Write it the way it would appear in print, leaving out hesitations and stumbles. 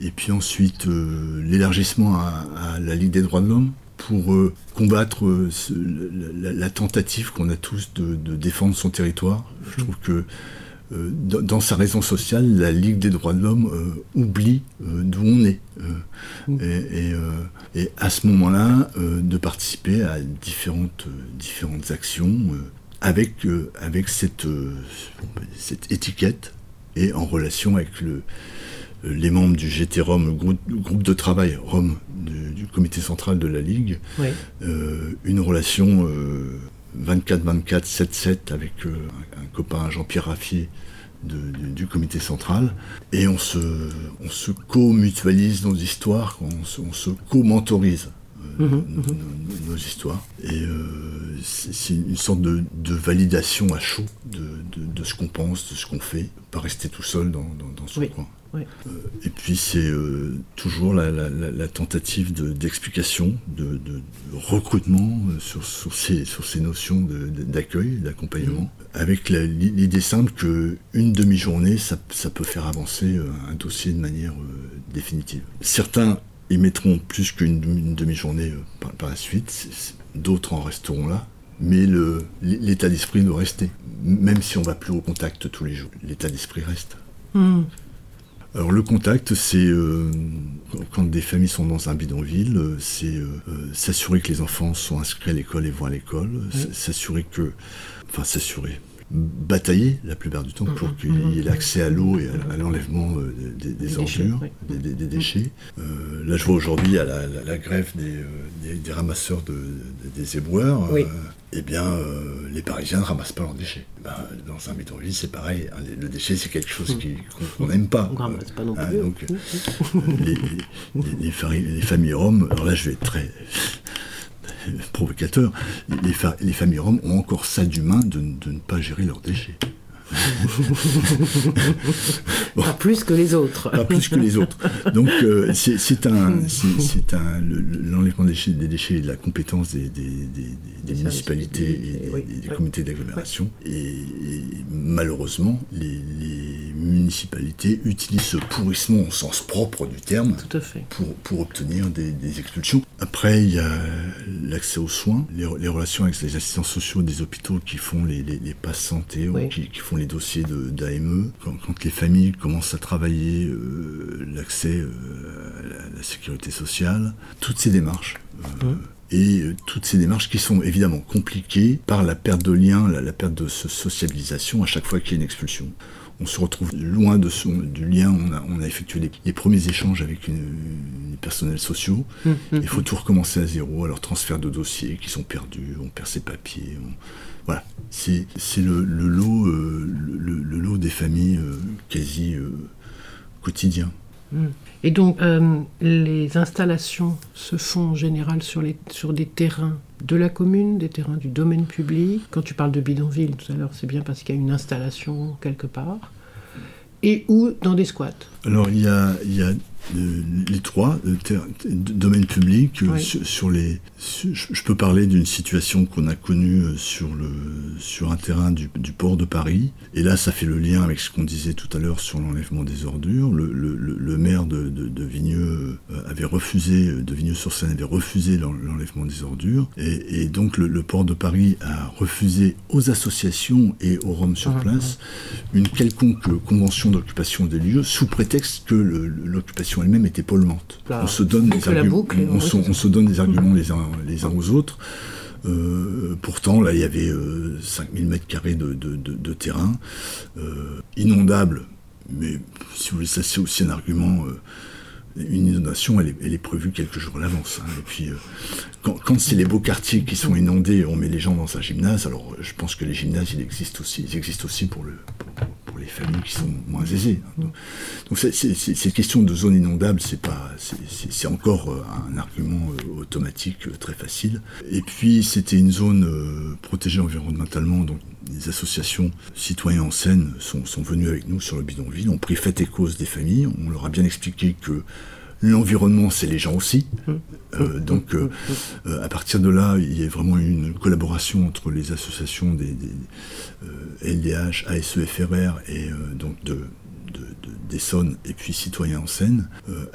Et puis ensuite, l'élargissement à la Ligue des droits de l'homme pour combattre la tentative qu'on a tous de défendre son territoire. Je trouve que dans sa raison sociale, la Ligue des droits de l'homme oublie d'où on est. Et à ce moment-là, de participer à différentes actions avec cette étiquette et en relation avec les membres du GT Rome, le groupe de travail Rome du comité central de la Ligue, oui. Une relation 24-24, 7-7 avec un copain Jean-Pierre Raffier du comité central, et on se co-mutualise nos histoires, on se co-mentorise nos histoires, et c'est une sorte de validation à chaud de ce qu'on pense, de ce qu'on fait, pas rester tout seul dans son coin. Oui. Et puis c'est toujours la tentative d'explication, de recrutement sur ces notions d'accueil, d'accompagnement, avec l'idée simple qu'une demi-journée, ça peut faire avancer un dossier de manière définitive. Certains y mettront plus qu'une demi-journée par la suite, d'autres en resteront là, mais l'état d'esprit doit rester. Même si on ne va plus au contact tous les jours, l'état d'esprit reste. Alors le contact, c'est quand des familles sont dans un bidonville, c'est s'assurer que les enfants sont inscrits à l'école et vont à l'école, batailler la plupart du temps pour qu'il y ait l'accès à l'eau et à l'enlèvement des ordures, des déchets. Là, je vois aujourd'hui à la grève des ramasseurs des éboueurs. Oui. Les Parisiens ne ramassent pas leurs déchets. Dans un bidonville, c'est pareil. Le déchet, c'est quelque chose qu'on n'aime pas. On ne ramasse pas non plus. Donc, les familles roms, alors là, je vais être très provocateur, les familles roms ont encore ça d'humain de ne pas gérer leurs déchets. Bon. Pas plus que les autres. Pas plus que les autres. Donc l'enlèvement des déchets est de la compétence des municipalités et des comités d'agglomération. Et malheureusement, les municipalités utilisent ce pourrissement au sens propre du terme. Tout à fait. Pour obtenir des expulsions. Après, il y a l'accès aux soins, les relations avec les assistants sociaux des hôpitaux qui font les passes santé, ou qui font les dossiers d'AME. Quand les familles commencent à travailler, l'accès à la sécurité sociale, toutes ces démarches. Et toutes ces démarches qui sont évidemment compliquées par la perte de lien, la perte de sociabilisation à chaque fois qu'il y a une expulsion. On se retrouve loin du lien, on a effectué les premiers échanges avec les personnels sociaux. Il faut tout recommencer à zéro, alors transfert de dossiers qui sont perdus, on perd ses papiers. Voilà, c'est le lot des familles quasi quotidien. Et donc, les installations se font en général sur des terrains de la commune, des terrains du domaine public. Quand tu parles de bidonville tout à l'heure, c'est bien parce qu'il y a une installation quelque part. Et ou dans des squats. Alors, il y a les trois, domaine public, je peux parler d'une situation qu'on a connue sur un terrain du port de Paris, et là ça fait le lien avec ce qu'on disait tout à l'heure sur l'enlèvement des ordures. Le maire de Vigneux avait refusé, de Vigneux-sur-Seine avait refusé l'enlèvement des ordures, et donc le port de Paris a refusé aux associations et aux Roms sur place une quelconque convention d'occupation des lieux, sous prétexte que l'occupation elle-même était polluante. On se donne des arguments, on se donne des arguments les uns aux autres. Pourtant, là, il y avait 5000 mètres carrés de terrain, inondable, mais si vous voulez, ça c'est aussi un argument. Une inondation, elle est prévue quelques jours à l'avance. Et puis, quand c'est les beaux quartiers qui sont inondés, on met les gens dans un gymnase. Alors, je pense que les gymnases, ils existent aussi pour les familles qui sont moins aisées. Donc, cette question de zone inondable, c'est encore un argument automatique très facile. Et puis, c'était une zone protégée environnementalement. Donc, les associations citoyens en Seine sont venues avec nous sur le bidonville, ont pris fait et cause des familles, on leur a bien expliqué que l'environnement, c'est les gens aussi. Donc, à partir de là, il y a vraiment une collaboration entre les associations des LDH, ASEFRR et donc d'Essonne et puis Citoyens en Seine,